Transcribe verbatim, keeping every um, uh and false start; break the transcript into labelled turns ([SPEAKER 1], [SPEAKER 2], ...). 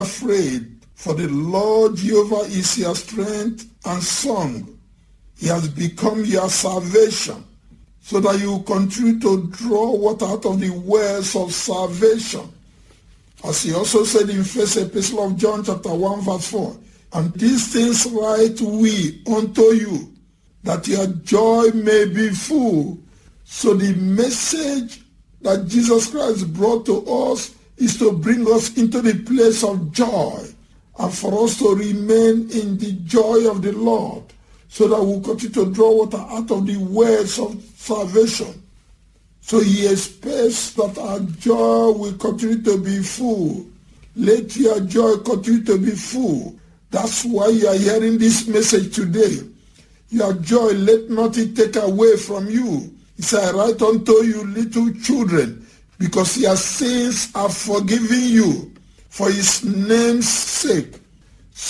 [SPEAKER 1] afraid, for the Lord Jehovah is your strength and song. He has become your salvation, so that you continue to draw water out of the wells of salvation. As he also said in First Epistle of John chapter one verse four, and these things write we unto you, that your joy may be full. So the message that Jesus Christ brought to us is to bring us into the place of joy, and for us to remain in the joy of the Lord, so that we'll continue to draw water out of the wells of salvation. So he expects that our joy will continue to be full. Let your joy continue to be full. That's why you are hearing this message today. Your joy, let nothing take away from you. He said, I write unto you, little children, because your sins are forgiven you for his name's sake.